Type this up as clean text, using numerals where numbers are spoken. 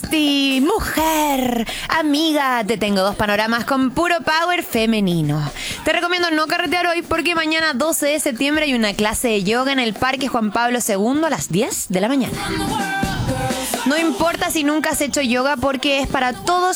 Besti, mujer, amiga, te tengo dos panoramas con puro power femenino. Te recomiendo no carretear hoy porque mañana 12 de septiembre hay una clase de yoga en el Parque Juan Pablo II a las 10 de la mañana. No importa si nunca has hecho yoga porque es para todos